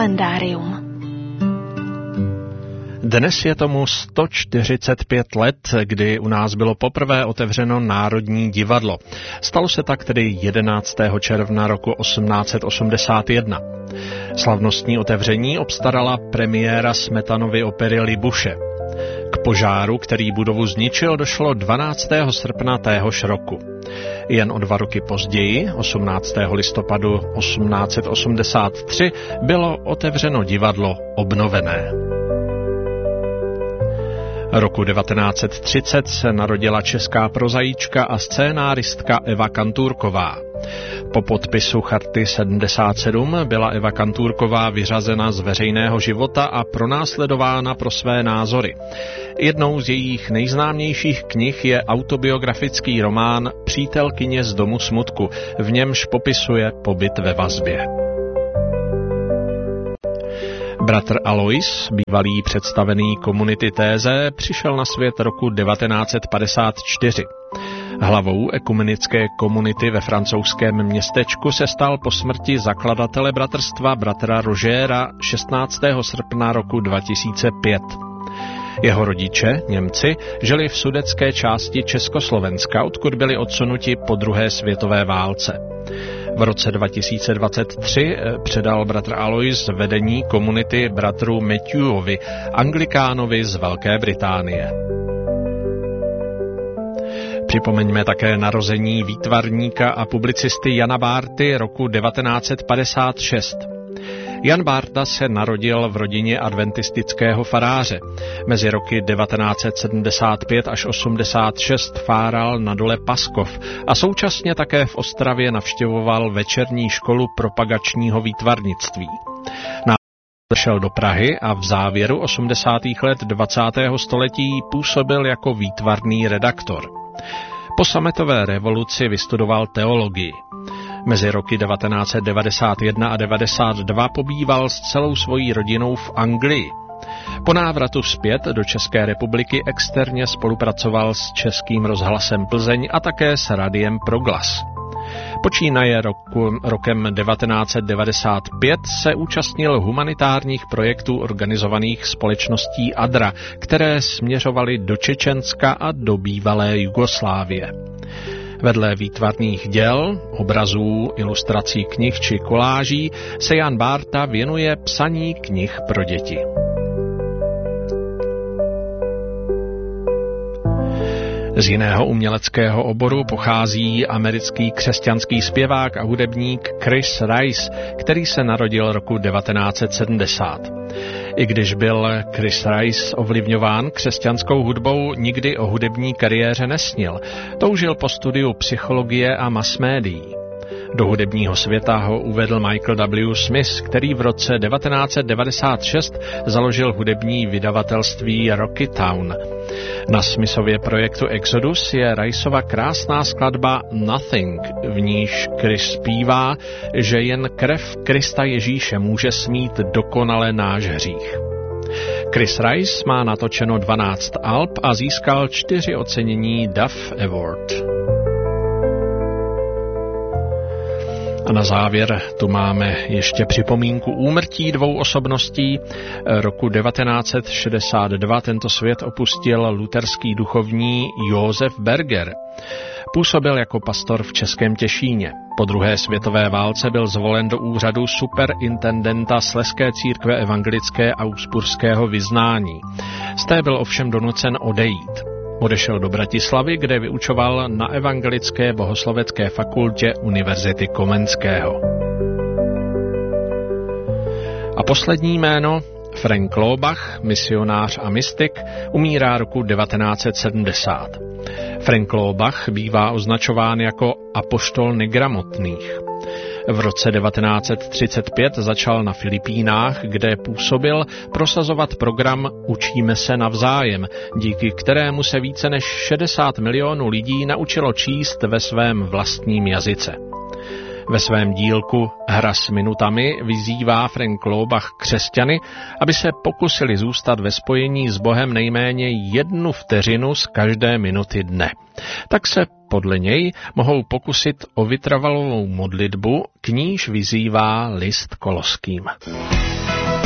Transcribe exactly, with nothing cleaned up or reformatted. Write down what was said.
kalendárium. Dnes je tomu sto čtyřicet pět let, kdy u nás bylo poprvé otevřeno Národní divadlo. Stalo se tak tedy jedenáctého června roku osmnáct set osmdesát jedna. Slavnostní otevření obstarala premiéra Smetanovy opery Libuše. K požáru, který budovu zničil, došlo dvanáctého srpna téhož roku. Jen o dva roky později, osmnáctého listopadu osmnáct set osmdesát tři, bylo otevřeno divadlo obnovené. Roku devatenáct set třicet se narodila česká prozaička a scénáristka Eva Kantůrková. Po podpisu Charty sedmdesát sedm byla Eva Kantůrková vyřazena z veřejného života a pronásledována pro své názory. Jednou z jejich nejznámějších knih je autobiografický román Přítelkyně z domu smutku, v němž popisuje pobyt ve vazbě. Bratr Alois, bývalý představený komunity Téze, přišel na svět roku devatenáct set padesát čtyři. Hlavou ekumenické komunity ve francouzském městečku se stal po smrti zakladatele bratrstva bratra Rogéra šestnáctého srpna roku dva tisíce pět. Jeho rodiče, Němci, žili v sudetské části Československa, odkud byli odsunuti po druhé světové válce. V roce dva tisíce dvacet tři předal bratr Alois vedení komunity bratru Matthewovi, anglikánovi z Velké Británie. Připomeňme také narození výtvarníka a publicisty Jana Bárty roku devatenáct set padesát šest. Jan Bárta se narodil v rodině adventistického faráře. Mezi roky devatenáct set sedmdesát pět až osmdesát šest fáral na dole Paskov a současně také v Ostravě navštěvoval večerní školu propagačního výtvarnictví. Šel do Prahy a v závěru osmdesátých let dvacátého století působil jako výtvarný redaktor. Po sametové revoluci vystudoval teologii. Mezi roky devatenáct set devadesát jedna a devadesát dva pobýval s celou svojí rodinou v Anglii. Po návratu zpět do České republiky externě spolupracoval s Českým rozhlasem Plzeň a také s Radiem Proglas. Počínaje roku, rokem devatenáct set devadesát pět se účastnil humanitárních projektů organizovaných společností Adra, které směřovaly do Čečenska a do bývalé Jugoslávie. Vedle výtvarných děl, obrazů, ilustrací knih či koláží se Jan Bárta věnuje psaní knih pro děti. Z jiného uměleckého oboru pochází americký křesťanský zpěvák a hudebník Chris Rice, který se narodil roku devatenáct set sedmdesát. I když byl Chris Rice ovlivňován křesťanskou hudbou, nikdy o hudební kariéře nesnil. Toužil po studiu psychologie a masmédií. Do hudebního světa ho uvedl Michael W. Smith, který v roce devatenáct set devadesát šest založil hudební vydavatelství Rocky Town. Na Smithově projektu Exodus je Riceova krásná skladba Nothing, v níž Chris zpívá, že jen krev Krista Ježíše může smít dokonale náš hřích. Chris Rice má natočeno dvanáct alb a získal čtyři ocenění Duff Award. A na závěr tu máme ještě připomínku úmrtí dvou osobností. Roku devatenáct set šedesát dva tento svět opustil lutherský duchovní Josef Berger. Působil jako pastor v Českém Těšíně. Po druhé světové válce byl zvolen do úřadu superintendenta Slezské církve evangelické augsburského vyznání. Z té byl ovšem donucen odejít. Odešel do Bratislavy, kde vyučoval na Evangelické bohoslovecké fakultě Univerzity Komenského. A poslední jméno, Frank Laubach, misionář a mystik, umírá roku devatenáct set sedmdesát. Frank Laubach bývá označován jako apoštol negramotných. V roce devatenáct set třicet pět začal na Filipínách, kde působil, prosazovat program Učíme se navzájem, díky kterému se více než šedesát milionů lidí naučilo číst ve svém vlastním jazyce. Ve svém dílku Hra s minutami vyzývá Frank Laubach křesťany, aby se pokusili zůstat ve spojení s Bohem nejméně jednu vteřinu z každé minuty dne. Tak se podle něj mohou pokusit o vytrvalou modlitbu, k níž vyzývá list Koloským.